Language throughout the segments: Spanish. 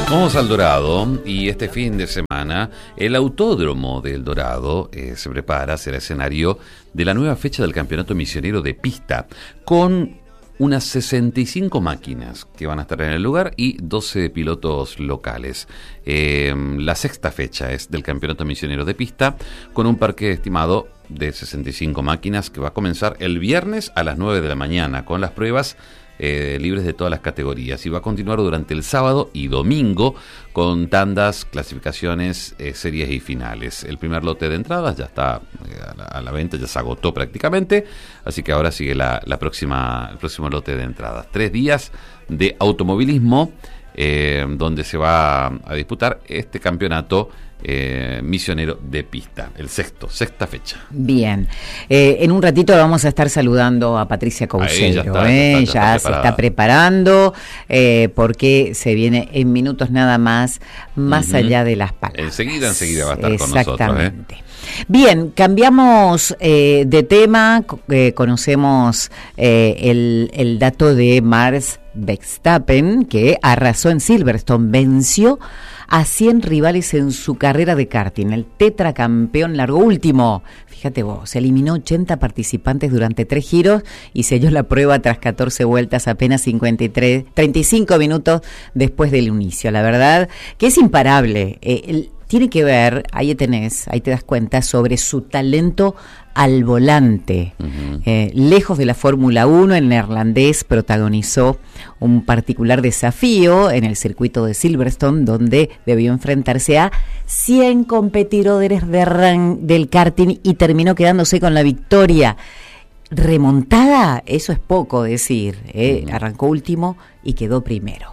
Vamos al Dorado y este fin de semana el Autódromo del Dorado se prepara, será escenario de la nueva fecha del Campeonato Misionero de Pista, con unas 65 máquinas que van a estar en el lugar y 12 pilotos locales. La sexta fecha es del Campeonato Misionero de Pista, con un parque estimado de 65 máquinas que va a comenzar el viernes a las 9 de la mañana con las pruebas libres de todas las categorías, y va a continuar durante el sábado y domingo con tandas, clasificaciones, series y finales. El primer lote de entradas ya está a la venta, ya se agotó prácticamente, así que ahora sigue el próximo lote de entradas. 3 días de automovilismo donde se va a disputar este campeonato misionero de pista, el sexta fecha. Bien, en un ratito vamos a estar saludando a Patricia Couceiro, ya se está preparando porque se viene en minutos nada más allá de las palabras. Enseguida va a estar con nosotros. Exactamente. Bien, cambiamos de tema, conocemos el dato de Max Verstappen, que arrasó en Silverstone, venció a 100 rivales en su carrera de karting. El tetracampeón largó último. Fíjate vos, se eliminó 80 participantes durante 3 giros y selló la prueba tras 14 vueltas, apenas 35 minutos después del inicio. La verdad que es imparable. Tiene que ver, ahí te das cuenta, sobre su talento al volante. Lejos de la Fórmula 1, el neerlandés protagonizó un particular desafío en el circuito de Silverstone, donde debió enfrentarse a 100 competidores del karting y terminó quedándose con la victoria. Remontada, eso es poco decir. Arrancó último y quedó primero.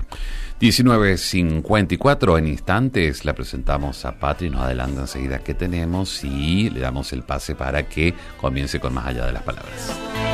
19:54, en instantes la presentamos a Patri, nos adelanta enseguida qué tenemos y le damos el pase para que comience con Más allá de las palabras.